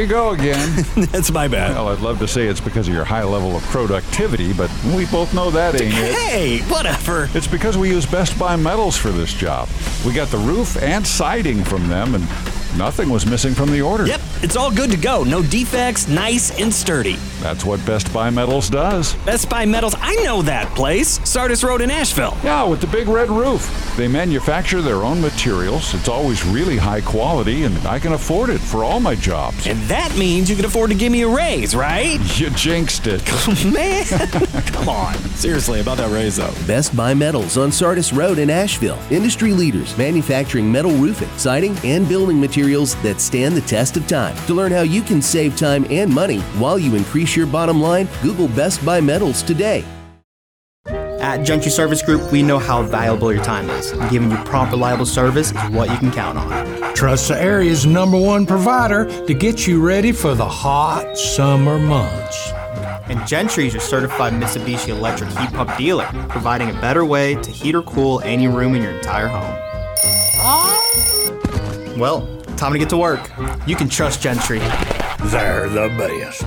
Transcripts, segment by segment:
we go again. That's my bad. Well, I'd love to say it's because of your high level of productivity, but we both know that ain't it. Hey, whatever. It's because we use Best Buy Metals for this job. We got the roof and siding from them, and nothing was missing from the order. Yep, it's all good to go. No defects, nice and sturdy. That's what Best Buy Metals does. Best Buy Metals, I know that place. Sardis Road in Asheville. Yeah, with the big red roof. They manufacture their own materials. It's always really high quality, and I can afford it for all my jobs. And that means you can afford to give me a raise, right? You jinxed it. Man, come on. Seriously, about that raise, though. Best Buy Metals on Sardis Road in Asheville. Industry leaders manufacturing metal roofing, siding, and building materials that stand the test of time. To learn how you can save time and money while you increase your bottom line, Google Best Buy Metals today. At Gentry Service Group, we know how valuable your time is, and giving you prompt, reliable service is what you can count on. Trust the area's #1 provider to get you ready for the hot summer months. And Gentry is your certified Mitsubishi electric heat pump dealer, providing a better way to heat or cool any room in your entire home. Well, time to get to work. You can trust Gentry. They're the best.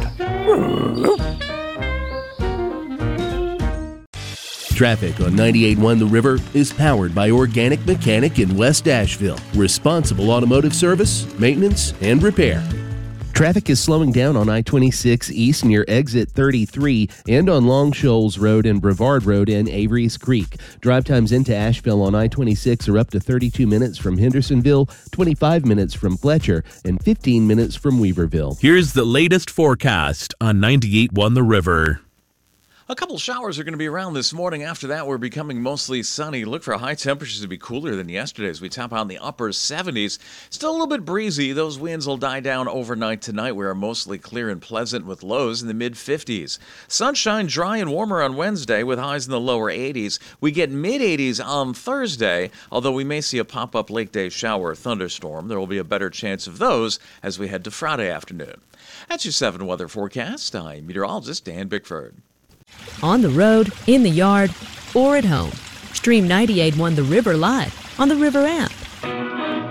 Traffic on 98.1 The River is powered by Organic Mechanic in West Asheville. Responsible automotive service, maintenance, and repair. Traffic is slowing down on I-26 East near exit 33 and on Long Shoals Road and Brevard Road in Avery's Creek. Drive times into Asheville on I-26 are up to 32 minutes from Hendersonville, 25 minutes from Fletcher, and 15 minutes from Weaverville. Here's the latest forecast on 98.1 The River. A couple showers are going to be around this morning. After that, we're becoming mostly sunny. Look for high temperatures to be cooler than yesterday as we top out in the upper 70s. Still a little bit breezy. Those winds will die down overnight tonight. We are mostly clear and pleasant with lows in the mid-50s. Sunshine, dry and warmer on Wednesday with highs in the lower 80s. We get mid-80s on Thursday, although we may see a pop-up late-day shower or thunderstorm. There will be a better chance of those as we head to Friday afternoon. That's your 7 weather forecast. I'm meteorologist Dan Bickford. On the road, in the yard, or at home. Stream 98.1 The River live on the River app.